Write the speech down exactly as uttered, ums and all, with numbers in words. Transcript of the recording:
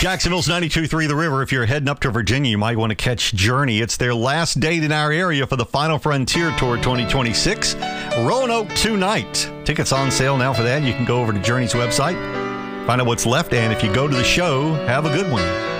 Jacksonville's ninety-two point three The River. If you're heading up to Virginia, you might want to catch Journey. It's their last date in our area for the Final Frontier Tour twenty twenty-six. Roanoke tonight. Tickets on sale now for that. You can go over to Journey's website, find out what's left, and if you go to the show, have a good one.